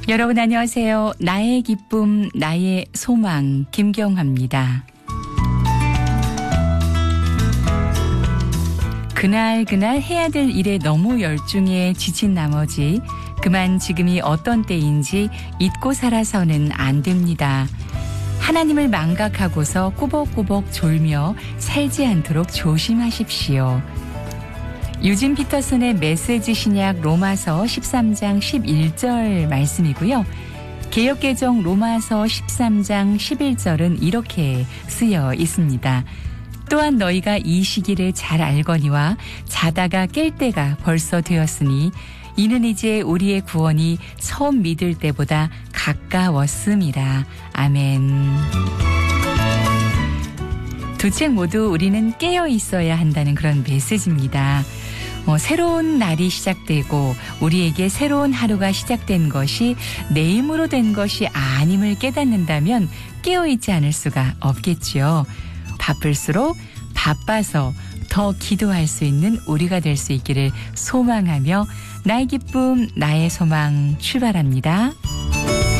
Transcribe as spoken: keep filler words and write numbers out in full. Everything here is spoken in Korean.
여러분 안녕하세요. 나의 기쁨, 나의 소망 김경화입니다. 그날 그날 해야 될 일에 너무 열중해 지친 나머지 그만 지금이 어떤 때인지 잊고 살아서는 안 됩니다. 하나님을 망각하고서 꾸벅꾸벅 졸며 살지 않도록 조심하십시오. 유진 피터슨의 메시지 신약 로마서 십삼 장 십일 절 말씀이고요. 개역개정 로마서 십삼 장 십일 절은 이렇게 쓰여 있습니다. 또한 너희가 이 시기를 잘 알거니와 자다가 깰 때가 벌써 되었으니 이는 이제 우리의 구원이 처음 믿을 때보다 가까웠음이라. 아멘. 두 책 모두 우리는 깨어 있어야 한다는 그런 메시지입니다. 어, 새로운 날이 시작되고 우리에게 새로운 하루가 시작된 것이 내 힘으로 된 것이 아님을 깨닫는다면 깨어있지 않을 수가 없겠죠. 바쁠수록 바빠서 더 기도할 수 있는 우리가 될 수 있기를 소망하며 나의 기쁨, 나의 소망 출발합니다.